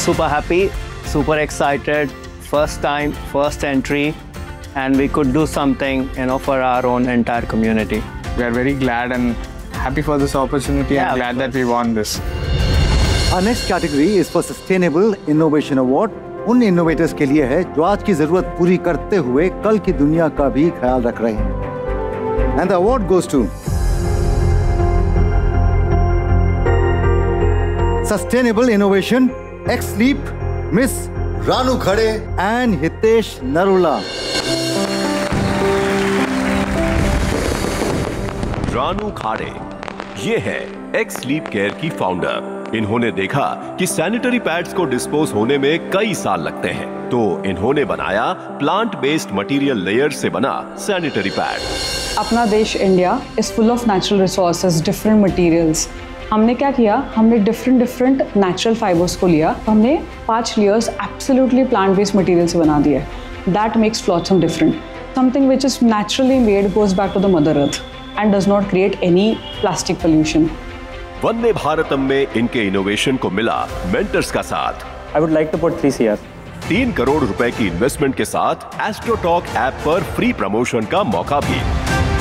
super happy, super excited. First time, first entry, and we could do something, for our own entire community. We are very glad and happy for this opportunity and glad that we won this. Our next category is for Sustainable Innovation Award. उन innovators के लिए है जो आज की जरूरत पूरी करते हुए कल की दुनिया का भी ख्याल रख रहे हैं. And the award goes to Sustainable Innovation, X-Leap, Miss Ranu Khade and Hitesh Narula. Ranu खाड़े ये है X-Leap केयर की फाउंडर. इन्होंने देखा कि सैनिटरी पैड्स को डिस्पोज होने में कई साल लगते हैं, तो इन्होंने बनाया प्लांट बेस्ड मटेरियल लेयर से बना सैनिटरी पैड. अपना देश India is full of natural resources, different materials. हमने क्या किया, हमने डिफरेंट नेचुरल फाइबर्स को लिया, हमने 5 layers absolutely plant based material से बना दिए. That makes फ्लॉट्सम different. Something which is naturally made goes back to the mother earth and does not create any plastic pollution. वंदे भारतम में इनके इनोवेशन को मिला मेंटर्स का साथ. I would like to put 3 CR. 3 crore रुपए की इन्वेस्टमेंट के साथ एस्ट्रोटॉक ऐप पर फ्री प्रमोशन का मौका भी.